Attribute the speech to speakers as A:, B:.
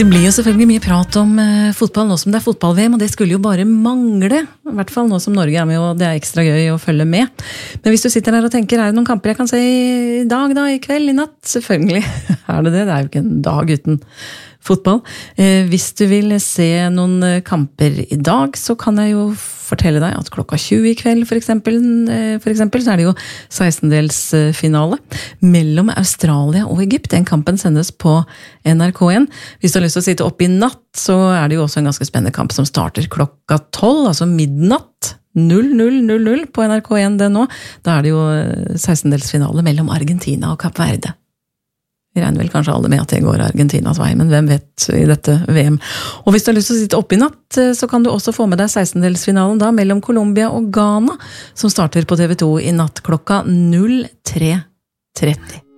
A: Det blir jo selvfølgelig mye prat om fotball nå som det fotball-VM, og det skulle jo bare mangle, i hvert fall nå som Norge med, og det ekstra gøy å følge med. Men hvis du sitter der og tenker, det noen kamper jeg kan se i dag da, i kveld, i natt? Selvfølgelig det, det jo ikke en dag uten fotball. Hvis du vil se noen kamper i dag, så kan jeg jo fortelle deg at klokka 20 i kveld, for eksempel så det jo 16-delsfinale mellom Australia og Egypt. Den kampen sendes på NRK1. Hvis du har lyst til å sitte oppe i natt, så det jo også en ganske spennende kamp som starter klokka 12, altså midnatt. 00:00 på NRK1 det nå. Da det jo 16-delsfinale mellom Argentina og Kapp Verde. Vi regner vel kanskje alle med at det går Argentinas vei, men hvem vet i dette VM. Og hvis du har lyst til å sitte oppe i natt, så kan du også få med deg 16-delsfinalen da, mellom Colombia og Ghana, som starter på TV 2 i natt klokka 03:30.